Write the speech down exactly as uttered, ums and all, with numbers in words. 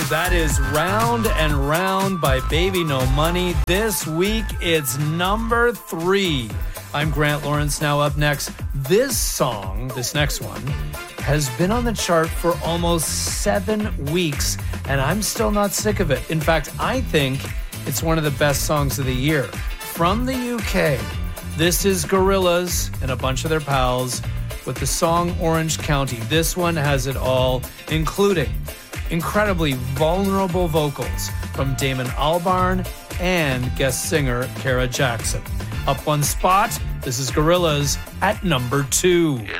That is Round and Round by Baby No Money. This week, it's number three. I'm Grant Lawrence. Now up next, this song, this next one, has been on the chart for almost seven weeks, and I'm still not sick of it. In fact, I think it's one of the best songs of the year. From the U K, this is Gorillaz and a bunch of their pals with the song Orange County. This one has it all, including incredibly vulnerable vocals from Damon Albarn and guest singer Kara Jackson. Up one spot, this is Gorillaz at number two. You